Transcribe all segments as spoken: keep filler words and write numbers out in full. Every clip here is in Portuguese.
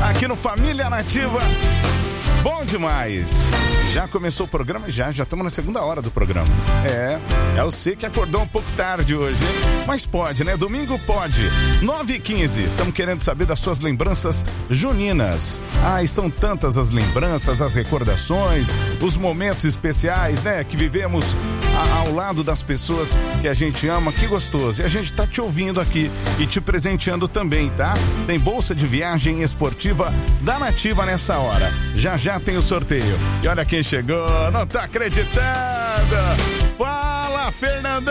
aqui no Família Nativa. Bom demais. Já começou o programa? Já, já estamos na segunda hora do programa. É, é você que acordou um pouco tarde hoje, hein? Mas pode, né? Domingo pode. nove e quinze. Estamos querendo saber das suas lembranças juninas. Ai, são tantas as lembranças, as recordações, os momentos especiais, né? Que vivemos a, ao lado das pessoas que a gente ama. Que gostoso. E a gente tá te ouvindo aqui e te presenteando também, tá? Tem bolsa de viagem esportiva da Nativa nessa hora. Já já tem o sorteio. E olha quem chegou, não tá acreditando. Fala, Fernandão!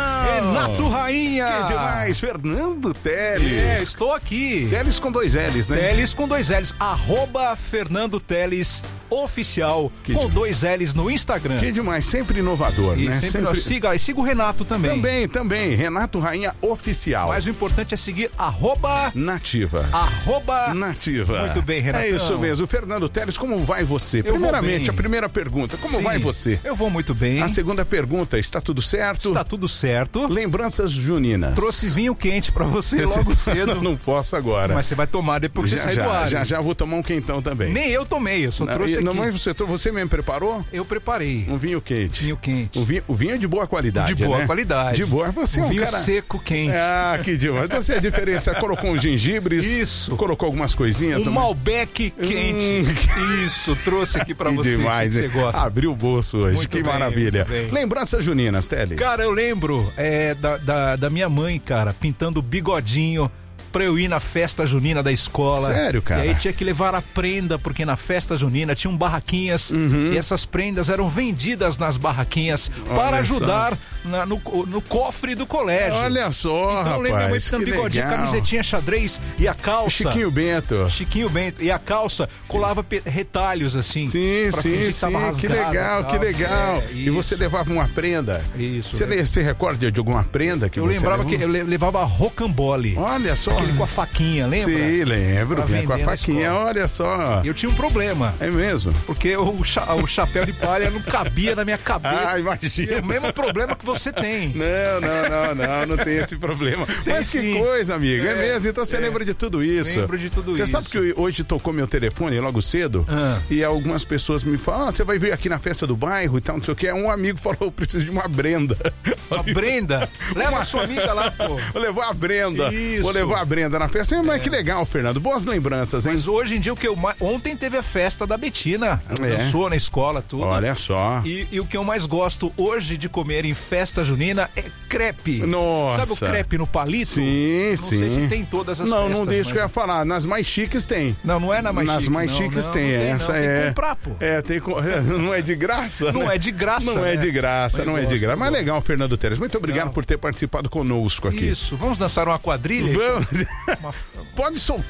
Renato Rainha! Que demais, Fernando Teles. É, estou aqui. Teles com dois L's, né? Teles com dois L's. Arroba Fernando Teles Oficial, que com de... dois L's no Instagram. Que demais, sempre inovador, e né? Sempre, sempre... Siga, e siga o Renato também. Também, também. Renato Rainha Oficial. Mas o importante é seguir arroba... Nativa. Arroba... Nativa. Muito bem, Renato. É isso mesmo. Fernando Teles, como vai você? Eu Primeiramente, a primeira pergunta, como Sim, vai você? Eu vou muito bem. A segunda pergunta, está tudo certo? Está tudo certo. Lembranças juninas. Trouxe vinho quente pra você logo cedo. Não posso agora. Mas você vai tomar depois que já, você sair já, do ar. Já, já vou tomar um quentão também. Nem eu tomei, eu só não, trouxe não, aqui. Mas você, você mesmo preparou? Eu preparei. Um vinho quente. Vinho quente. Um vinho, o vinho é de boa qualidade, De boa né? qualidade. De boa. Você um é um vinho cara... seco quente. Ah, que demais. Então você é a diferença. Colocou uns gengibres. Isso. Colocou algumas coisinhas. Um também. Malbec quente. Hum. Isso, trouxe aqui pra que você. Demais, que você gosta. Abriu o bolso hoje. Muito que bem, maravilha. Lembranças juninas, Teles. Cara, eu lembro é, da, da, da minha mãe, cara, pintando o bigodinho pra eu ir na festa junina da escola. Sério, cara? E aí tinha que levar a prenda, porque na festa junina tinham barraquinhas uhum. e essas prendas eram vendidas nas barraquinhas Olha para ajudar na, no, no cofre do colégio. Olha só, então, rapaz. Eu lembro minha mãe pintando bigodinho, legal. camisetinha xadrez e a calça. Chiquinho Bento. Chiquinho Bento. E a calça colava pe- retalhos assim. Sim, pra sim, fingir que sim. tava Que rasgado, legal, que legal. É, e você levava uma prenda. Isso. Você, né? você recorda de alguma prenda que eu você lembrava levou? que eu levava rocambole. Olha só. Aquele com a faquinha, lembra? Sim, lembro. Pra Vinha com a vender na faquinha, escola. olha só. Eu tinha um problema. É mesmo? Porque o, cha- o chapéu de palha não cabia na minha cabeça. Ah, imagina. É o mesmo problema que você tem. Não, não, não, não, não tem esse problema. Tem Mas que sim. coisa, amigo. É, É, mesmo, então você é. lembra de tudo isso. Lembro de tudo você isso. Você sabe que hoje tocou meu telefone logo cedo Ah. e algumas pessoas me falam, ah, você vai vir aqui na festa do bairro e tal, não sei o que. Um amigo falou, eu preciso de uma Brenda. A Brenda? Leva Uma- a sua amiga lá, pô. Vou levar a Brenda. Isso. Vou levar a Brenda na festa. Mas que legal, Fernando. Boas lembranças, hein? Mas hoje em dia, o que eu mais... Ontem teve a festa da Betina. Ela É. dançou na escola, tudo. Olha só. E, e o que eu mais gosto hoje de comer em festa junina é crepe. Nossa. Sabe o crepe no palito? Sim, não sim. Não sei se tem todas as não, festas. Não, deixa mas... que eu ia falar. Nas mais chiques tem. Não, não é na mais Nas chique. mais não, chiques não, tem. não tem, Essa não. é. Tem que comprar, pô. É, tem co- Não é de graça. Não né? é de graça, Não é né? de graça, Mas não é de gosto, graça. eu Mas gosto. legal, Fernando Teles. Muito obrigado Legal. por ter participado conosco aqui. Isso, vamos dançar uma quadrilha? Vamos. Uma... Pode soltar.